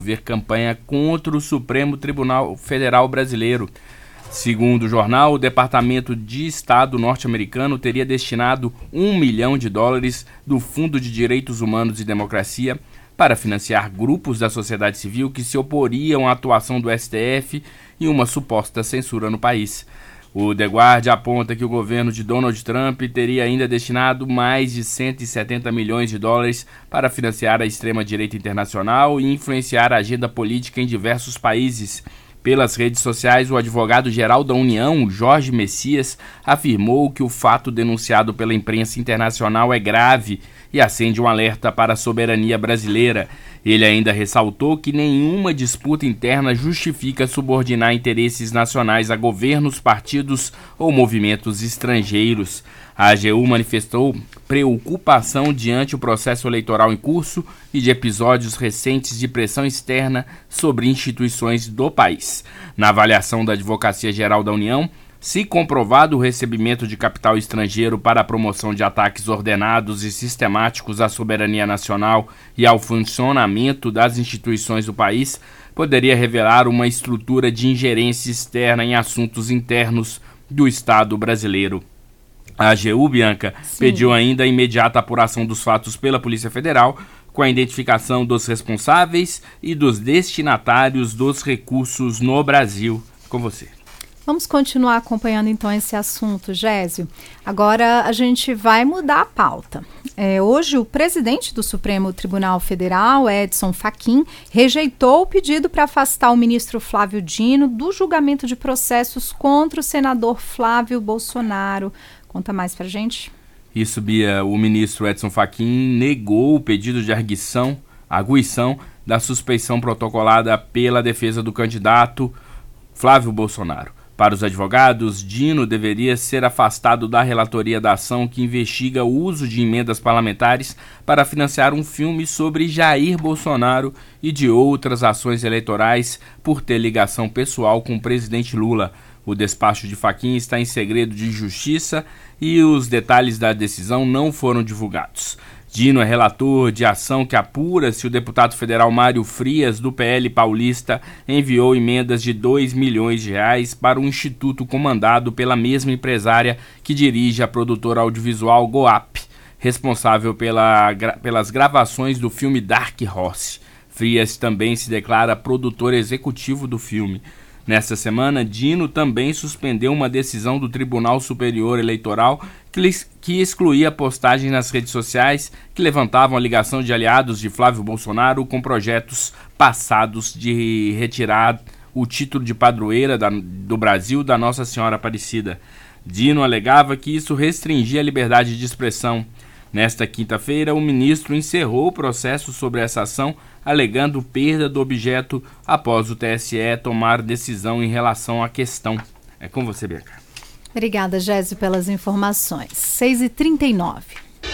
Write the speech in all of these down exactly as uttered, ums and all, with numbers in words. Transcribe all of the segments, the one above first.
ver campanha contra o Supremo Tribunal Federal Brasileiro. Segundo o jornal, o Departamento de Estado norte-americano teria destinado um milhão de dólares do Fundo de Direitos Humanos e Democracia para financiar grupos da sociedade civil que se oporiam à atuação do S T F e uma suposta censura no país. O The Guardian aponta que o governo de Donald Trump teria ainda destinado mais de cento e setenta milhões de dólares para financiar a extrema-direita internacional e influenciar a agenda política em diversos países. Pelas redes sociais, o advogado-geral da União, Jorge Messias, afirmou que o fato denunciado pela imprensa internacional é grave e acende um alerta para a soberania brasileira. Ele ainda ressaltou que nenhuma disputa interna justifica subordinar interesses nacionais a governos, partidos ou movimentos estrangeiros. A A G U manifestou preocupação diante o processo eleitoral em curso e de episódios recentes de pressão externa sobre instituições do país. Na avaliação da Advocacia Geral da União, se comprovado o recebimento de capital estrangeiro para a promoção de ataques ordenados e sistemáticos à soberania nacional e ao funcionamento das instituições do país, poderia revelar uma estrutura de ingerência externa em assuntos internos do Estado brasileiro. A A G U, Bianca, Sim. pediu ainda a imediata apuração dos fatos pela Polícia Federal, com a identificação dos responsáveis e dos destinatários dos recursos no Brasil. Com você. Vamos continuar acompanhando então esse assunto, Gésio. Agora a gente vai mudar a pauta. É, hoje o presidente do Supremo Tribunal Federal, Edson Fachin, rejeitou o pedido para afastar o ministro Flávio Dino do julgamento de processos contra o senador Flávio Bolsonaro. Conta mais pra gente. Isso, Bia. O ministro Edson Fachin negou o pedido de arguição, arguição da suspeição protocolada pela defesa do candidato Flávio Bolsonaro. Para os advogados, Dino deveria ser afastado da relatoria da ação que investiga o uso de emendas parlamentares para financiar um filme sobre Jair Bolsonaro e de outras ações eleitorais por ter ligação pessoal com o presidente Lula. O despacho de Fachin está em segredo de justiça e os detalhes da decisão não foram divulgados. Dino é relator de ação que apura se o deputado federal Mário Frias, do P L paulista, enviou emendas de dois milhões de reais para um instituto comandado pela mesma empresária que dirige a produtora audiovisual Goap, responsável pela, gra- pelas gravações do filme Dark Horse. Frias também se declara produtor executivo do filme. Nesta semana, Dino também suspendeu uma decisão do Tribunal Superior Eleitoral que, que excluía postagens nas redes sociais que levantavam a ligação de aliados de Flávio Bolsonaro com projetos passados de retirar o título de padroeira da, do Brasil da Nossa Senhora Aparecida. Dino alegava que isso restringia a liberdade de expressão. Nesta quinta-feira, o ministro encerrou o processo sobre essa ação, alegando perda do objeto após o T S E tomar decisão em relação à questão. É com você, Bianca. Obrigada, Gésio, pelas informações. seis e trinta e nove.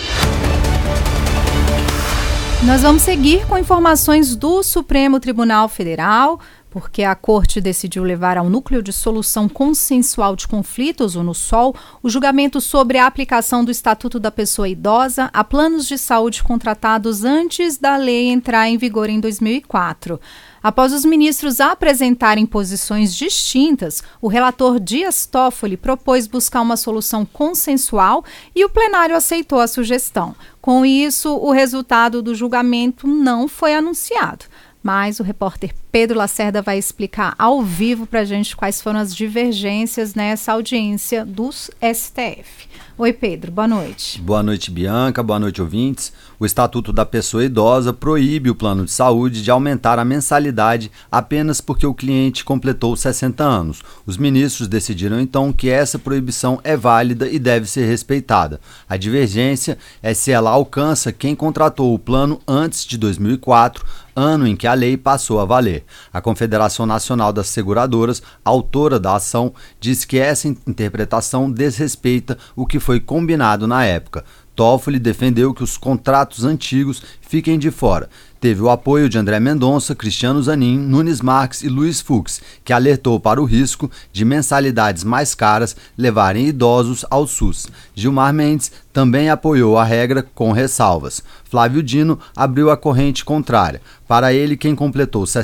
Nós vamos seguir com informações do Supremo Tribunal Federal, porque a Corte decidiu levar ao Núcleo de Solução Consensual de Conflitos, o NUSOL, o julgamento sobre a aplicação do Estatuto da Pessoa Idosa a planos de saúde contratados antes da lei entrar em vigor em dois mil e quatro. Após os ministros apresentarem posições distintas, o relator Dias Toffoli propôs buscar uma solução consensual e o plenário aceitou a sugestão. Com isso, o resultado do julgamento não foi anunciado. Mas o repórter Pedro Lacerda vai explicar ao vivo para a gente quais foram as divergências nessa audiência do S T F. Oi, Pedro, boa noite. Boa noite, Bianca, boa noite, ouvintes. O Estatuto da Pessoa Idosa proíbe o plano de saúde de aumentar a mensalidade apenas porque o cliente completou sessenta anos. Os ministros decidiram então que essa proibição é válida e deve ser respeitada. A divergência é se ela alcança quem contratou o plano antes de dois mil e quatro, ano em que a lei passou a valer. A Confederação Nacional das Seguradoras, autora da ação, diz que essa interpretação desrespeita o que foi combinado na época. Toffoli defendeu que os contratos antigos fiquem de fora. Teve o apoio de André Mendonça, Cristiano Zanin, Nunes Marques e Luiz Fux, que alertou para o risco de mensalidades mais caras levarem idosos ao SUS. Gilmar Mendes também apoiou a regra com ressalvas. Flávio Dino abriu a corrente contrária. Para ele, quem completou